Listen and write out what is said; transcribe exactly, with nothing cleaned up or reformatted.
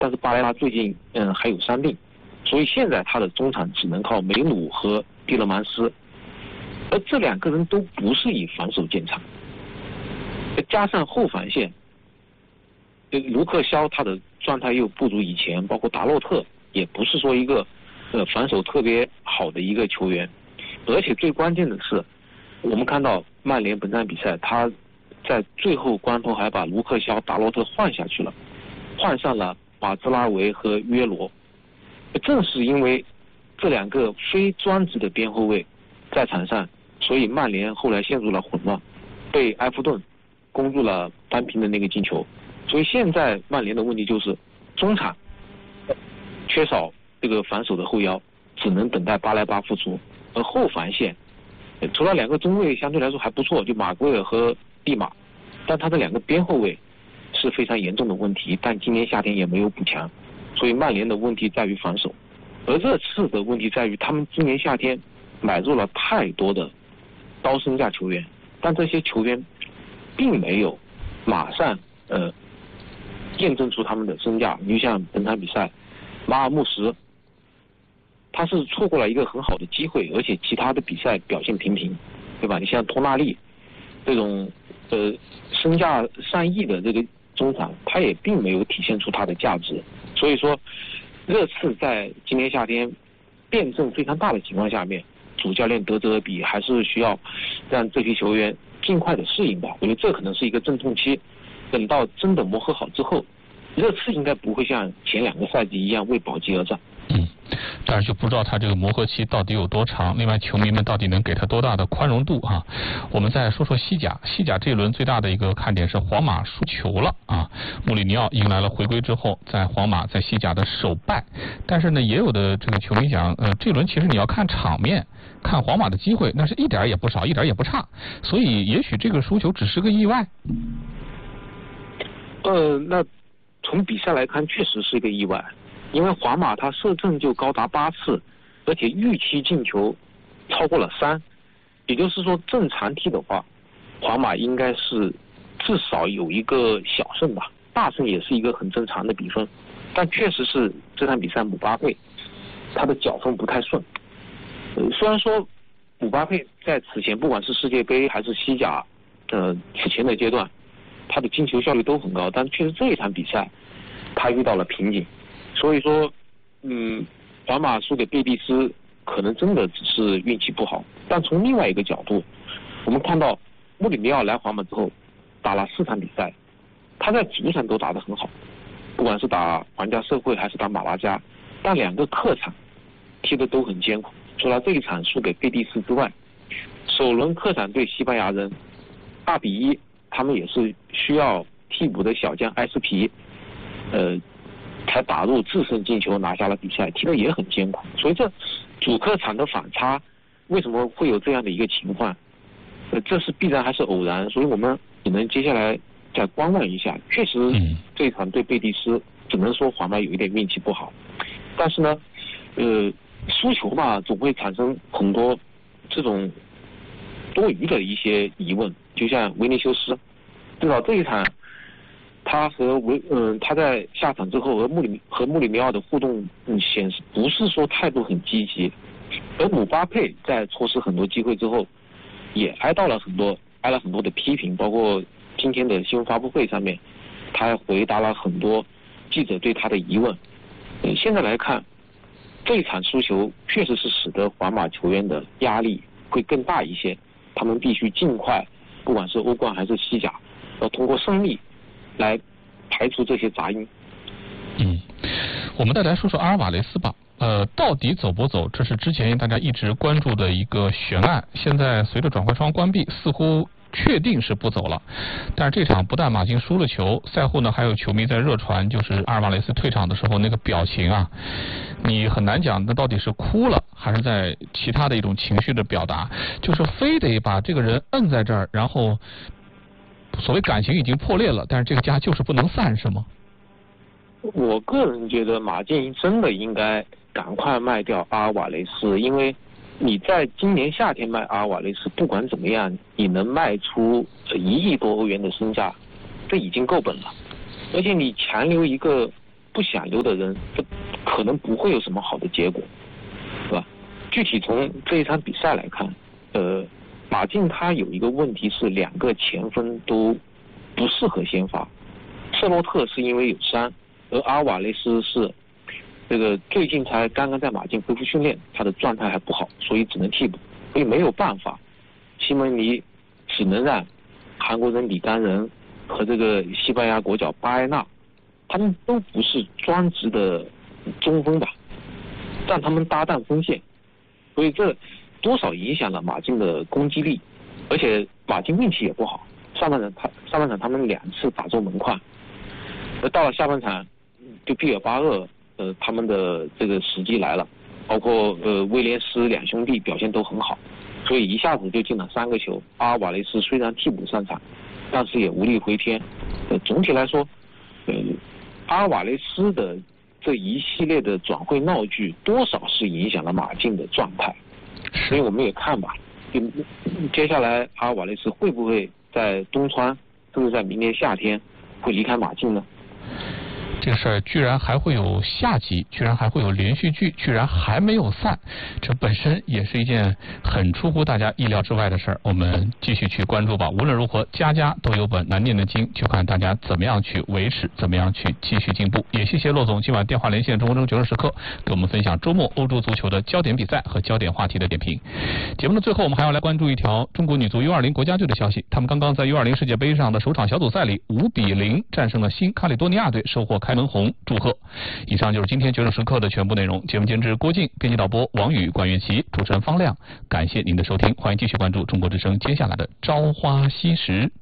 但是巴莱拉最近嗯还有伤病，所以现在他的中场只能靠梅努和蒂勒曼斯，而这两个人都不是以防守见长，加上后防线，卢克肖他的状态又不如以前，包括达洛特也不是说一个呃防守特别好的一个球员，而且最关键的是，我们看到曼联本场比赛他在最后关头还把卢克肖、达洛特换下去了，换上了马兹拉维和约罗，正是因为这两个非专职的边后卫在场上，所以曼联后来陷入了混乱，被埃弗顿攻入了扳平的那个进球。所以现在曼联的问题就是中场缺少这个防守的后腰，只能等待巴莱巴复出，而后防线除了两个中卫相对来说还不错，就马圭尔和蒂马，但他的两个边后卫是非常严重的问题，但今年夏天也没有补强，所以曼联的问题在于防守，而热刺的问题在于他们今年夏天买入了太多的高身价球员，但这些球员并没有马上呃验证出他们的身价。你就像本场比赛马尔穆什，他是错过了一个很好的机会，而且其他的比赛表现平平，对吧？你像托纳利这种呃身价上亿的这个中场，他也并没有体现出他的价值。所以说热刺在今年夏天变阵非常大的情况下面，主教练德泽尔比还是需要让这批球员尽快的适应吧。我觉得这可能是一个阵痛期，等到真的磨合好之后，热刺应该不会像前两个赛季一样为保级而战。 嗯，但是就不知道他这个磨合期到底有多长，另外球迷们到底能给他多大的宽容度啊？我们再说说西甲，西甲这一轮最大的一个看点是皇马输球了啊，穆里尼奥迎来了回归之后在皇马在西甲的首败，但是呢也有的这个球迷讲，呃这轮其实你要看场面，看皇马的机会那是一点也不少，一点也不差，所以也许这个输球只是个意外。 呃，那从比赛来看确实是一个意外，因为皇马他射正就高达八次，而且预期进球超过了三，也就是说正常踢的话，皇马应该是至少有一个小胜吧，大胜也是一个很正常的比分。但确实是这场比赛姆巴佩他的脚风不太顺。呃，虽然说姆巴佩在此前不管是世界杯还是西甲呃此前的阶段，他的进球效率都很高，但确实这一场比赛他遇到了瓶颈。所以说，嗯，皇马输给贝蒂斯可能真的只是运气不好。但从另外一个角度，我们看到穆里尼奥来皇马之后，打了四场比赛，他在主场都打得很好，不管是打皇家社会还是打马拉加，但两个客场踢得都很艰苦。除了这一场输给贝蒂斯之外，首轮客场对西班牙人二比一，他们也是需要替补的小将埃斯皮，呃。才打入制胜进球，拿下了比赛，踢得也很艰苦。所以这主客场的反差，为什么会有这样的一个情况？呃，这是必然还是偶然？所以我们只能接下来再观望一下。确实，这一场对贝蒂斯，只能说皇马有一点运气不好。但是呢，呃，输球嘛，总会产生很多这种多余的一些疑问。就像维尼修斯，对吧？这一场。他和维嗯，他在下场之后和穆里和穆里尼奥的互动，嗯，显示不是说态度很积极，而姆巴佩在错失很多机会之后，也挨到了很多挨了很多的批评，包括今天的新闻发布会上面，他还回答了很多记者对他的疑问。嗯，现在来看，这一场输球确实是使得皇马球员的压力会更大一些，他们必须尽快，不管是欧冠还是西甲，要通过胜利来排除这些杂音。 嗯，我们再来说说阿尔瓦雷斯吧。呃，到底走不走，这是之前大家一直关注的一个悬案。现在随着转会窗关闭，似乎确定是不走了。但是这场不但马竞输了球，赛后呢还有球迷在热传，就是阿尔瓦雷斯退场的时候那个表情啊，你很难讲那到底是哭了还是在其他的一种情绪的表达，就是非得把这个人摁在这儿，然后。所谓感情已经破裂了，但是这个家就是不能散，是吗？ 我个人觉得马竞真的应该赶快卖掉阿尔瓦雷斯，因为你在今年夏天卖阿尔瓦雷斯，不管怎么样，你能卖出一亿多欧元的身价，这已经够本了。而且你强留一个不想留的人，这可能不会有什么好的结果，是吧？具体从这一场比赛来看，呃，马竞他有一个问题是两个前锋都不适合先发，瑟洛特是因为有伤，而阿尔瓦雷斯是这个最近才刚刚在马竞恢复训练，他的状态还不好，所以只能替补，所以没有办法，西蒙尼只能让韩国人李丹仁和这个西班牙国脚巴埃纳，他们都不是专职的中锋吧，让他们搭档锋线，所以这多少影响了马竞的攻击力，而且马竞运气也不好，上半场他上半场他们两次打中门框，而到了下半场，就毕尔巴鄂呃他们的这个时机来了，包括呃威廉斯两兄弟表现都很好，所以一下子就进了三个球。阿尔瓦雷斯虽然替补上场，但是也无力回天。呃，总体来说，呃，阿尔瓦雷斯的这一系列的转会闹剧，多少是影响了马竞的状态。所以我们也看吧，就接下来阿尔瓦雷斯会不会在冬窗，甚至在明年夏天会离开马竞呢？ 这个事儿居然还会有下集，居然还会有连续剧，居然还没有散，这本身也是一件很出乎大家意料之外的事儿。我们继续去关注吧。无论如何，家家都有本难念的经，就看大家怎么样去维持，怎么样去继续进步。也谢谢骆总今晚电话连线中国中九十时刻，给我们分享周末欧洲足球的焦点比赛和焦点话题的点评。节目的最后，我们还要来关注一条中国女足 U 二零 国家队的消息，他们刚刚在 U 二零 世界杯上的首场小组赛里五比零战胜了新卡里多尼亚队，收获开门红，祝贺。以上就是今天决胜时刻的全部内容。节目监制郭靖，编辑导播王宇、管乐琪，主持人方亮。感谢您的收听，欢迎继续关注中国之声接下来的朝花夕拾。